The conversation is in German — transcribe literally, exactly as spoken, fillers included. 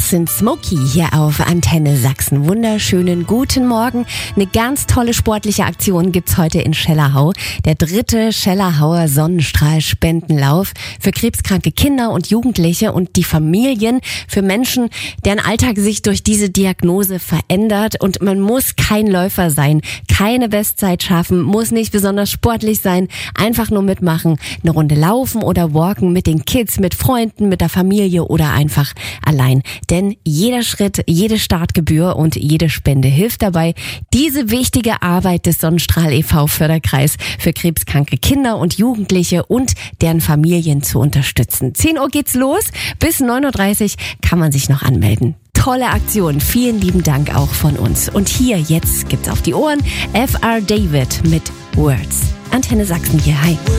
Das sind Smokey hier auf Antenne Sachsen. Wunderschönen guten Morgen. Eine ganz tolle sportliche Aktion gibt's heute in Schellerhau. Der dritte Schellerhauer Sonnenstrahl-Spendenlauf für krebskranke Kinder und Jugendliche und die Familien, für Menschen, deren Alltag sich durch diese Diagnose verändert. Und man muss kein Läufer sein, keine Bestzeit schaffen, muss nicht besonders sportlich sein, einfach nur mitmachen, eine Runde laufen oder walken mit den Kids, mit Freunden, mit der Familie oder einfach allein. Denn jeder Schritt, jede Startgebühr und jede Spende hilft dabei, diese wichtige Arbeit des Sonnenstrahl e V Förderkreis für krebskranke Kinder und Jugendliche und deren Familien zu unterstützen. zehn Uhr geht's los, bis neun Uhr dreißig kann man sich noch anmelden. Tolle Aktion, vielen lieben Dank auch von uns. Und hier, jetzt gibt's auf die Ohren F R David mit Words. Antenne Sachsen hier, hi.